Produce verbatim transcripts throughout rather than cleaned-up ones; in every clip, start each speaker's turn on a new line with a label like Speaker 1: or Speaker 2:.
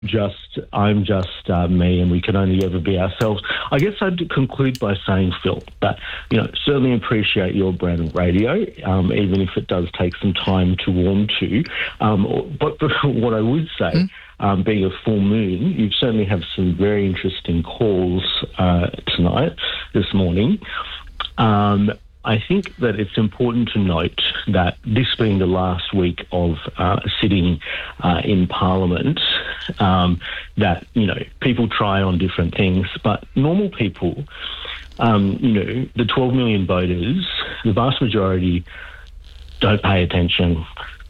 Speaker 1: just I'm just uh, me, and we can only ever be ourselves. I guess I'd conclude by saying, Phil, that you know certainly appreciate your brand of radio, um, even if it does take some time to warm to. Um, but what I would say. Mm. Um, being a full moon, you certainly have some very interesting calls uh, tonight, this morning. Um, I think that it's important to note that this being the last week of uh, sitting uh, in Parliament, um, that, you know, people try on different things, but normal people, um, you know, the twelve million voters, the vast majority don't pay attention.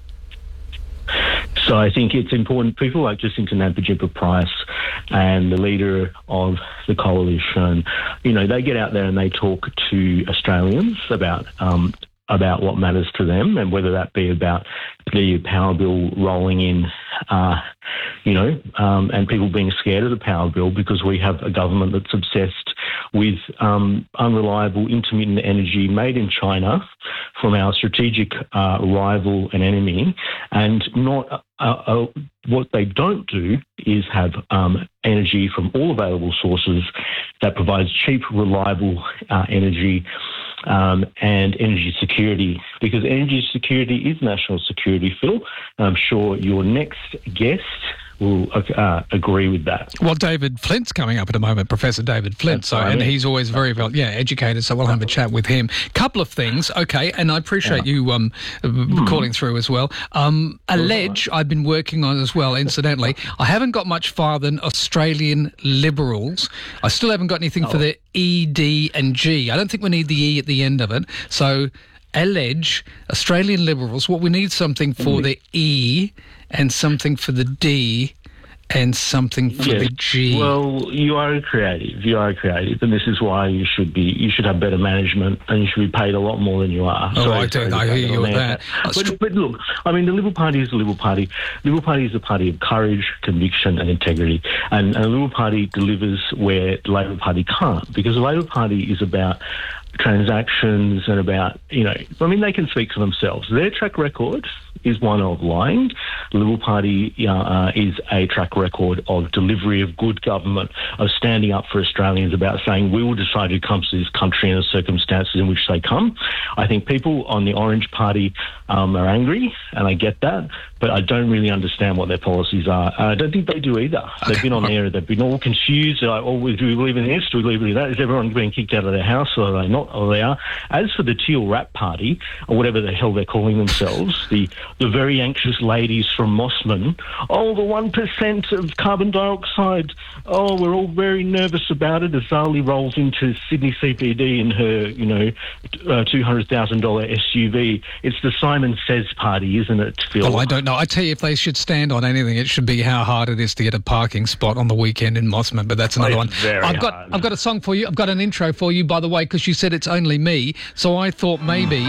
Speaker 1: So I think it's important. People like Jacinta Nampijinpa-Price and the leader of the coalition, you know, they get out there and they talk to Australians about um, about what matters to them, and whether that be about the power bill rolling in, uh, you know, um, and people being scared of the power bill because we have a government that's obsessed with um, unreliable intermittent energy made in China from our strategic uh, rival and enemy, and not uh, uh, what they don't do is have um, energy from all available sources that provides cheap, reliable uh, energy um, and energy security, because energy security is national security, Phil. I'm sure your next guest will uh, agree with that.
Speaker 2: Well, David Flint's coming up at a moment, Professor David Flint, so and he's always very well, yeah, educated, so we'll have a chat with him. Couple of things, okay, and I appreciate yeah. you um, mm. calling through as well. Um, Allege, I've been working on as well, incidentally. I haven't got much farther than Australian Liberals. I still haven't got anything oh. for the E, D and G. I don't think we need the E at the end of it, so Allege, Australian Liberals, what we need something for the E and something for the D and something for
Speaker 1: yes.
Speaker 2: the G.
Speaker 1: Well, you are creative. You are creative, and this is why you should be. You should have better management, and you should be paid a lot more than you are.
Speaker 2: Oh, I do. I hear you with that.
Speaker 1: that. But, but look, I mean, the Liberal Party is the Liberal Party. The Liberal Party is a party of courage, conviction, and integrity. And, and the Liberal Party delivers where the Labor Party can't, because the Labor Party is about transactions and about, you know, I mean, they can speak for themselves. Their track record is one of lying. The Liberal Party uh, is a track record of delivery of good government, of standing up for Australians, about saying we will decide who comes to this country and the circumstances in which they come. I think people on the Orange Party um, are angry, and I get that, but I don't really understand what their policies are. I don't think they do either. Okay. They've been on air, they've been all confused. Like, oh, do we believe in this? Do we believe in that? Is everyone being kicked out of their house, or are they not? Or they are. As for the Teal Rat Party, or whatever the hell they're calling themselves, the, the very anxious ladies from Mossman, oh, the one percent of carbon dioxide, oh, we're all very nervous about it, as Zali rolls into Sydney C B D in her, you know, uh, two hundred thousand dollars S U V. It's the Simon Says party, isn't it, Phil?
Speaker 2: Well, I don't know. I tell you, if they should stand on anything, it should be how hard it is to get a parking spot on the weekend in Mossman, but that's another
Speaker 1: oh,
Speaker 2: one. I've got
Speaker 1: hard.
Speaker 2: I've got a song for you. I've got an intro for you, by the way, because you said it's only me, so I thought maybe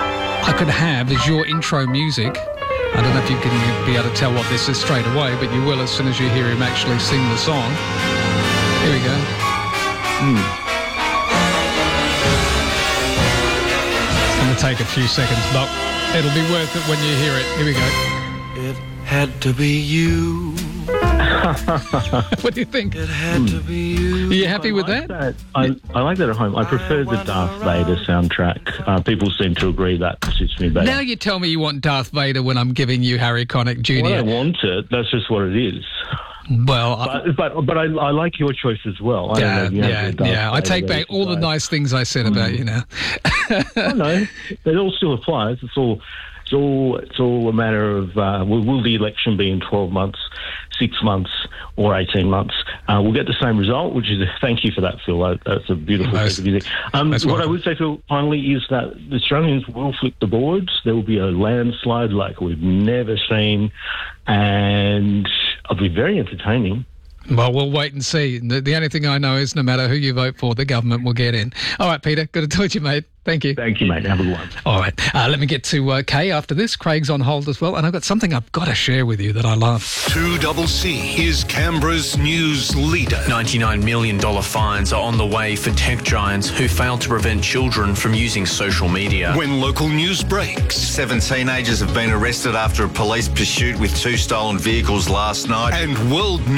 Speaker 2: I could have as your intro music. I don't know if you can be able to tell what this is straight away, but you will as soon as you hear him actually sing the song. Here we go.
Speaker 1: Mm.
Speaker 2: It's going to take a few seconds, but it'll be worth it when you hear it. Here we go.
Speaker 3: It had to be you.
Speaker 2: What do you think?
Speaker 3: It had to be you.
Speaker 2: Are you happy
Speaker 1: I
Speaker 2: with
Speaker 1: like
Speaker 2: that?
Speaker 1: that. I, I like that at home. I prefer the Darth Vader soundtrack. Uh, people seem to agree that suits me better.
Speaker 2: Now you tell me you want Darth Vader when I'm giving you Harry Connick Junior
Speaker 1: Well, I want it. That's just what it is.
Speaker 2: Well,
Speaker 1: but but, but I, I like your choice as well. I
Speaker 2: yeah,
Speaker 1: don't know,
Speaker 2: yeah, yeah. I take back all the nice things I said mm. about you now.
Speaker 1: I know. It all still applies. It's all... It's all, it's all a matter of uh, will, will the election be in twelve months, six months, or eighteen months? Uh, we'll get the same result, which is a, thank you for that, Phil. Uh, that's a beautiful piece of music. Um, what welcome. I would say, Phil, finally, is that the Australians will flip the boards. There will be a landslide like we've never seen, and it'll be very entertaining.
Speaker 2: Well, we'll wait and see. The, the only thing I know is no matter who you vote for, the government will get in. All right, Peter, good to talk to you, mate. Thank you.
Speaker 1: Thank you, mate. Have a good one.
Speaker 2: All right. Uh, let me get to uh, Kay after this. Craig's on hold as well. And I've got something I've got to share with you that I love.
Speaker 4: two C C is Canberra's news leader.
Speaker 5: ninety-nine million dollars fines are on the way for tech giants who failed to prevent children from using social media.
Speaker 4: When local news breaks.
Speaker 6: Seven teenagers have been arrested after a police pursuit with two stolen vehicles last night.
Speaker 4: And world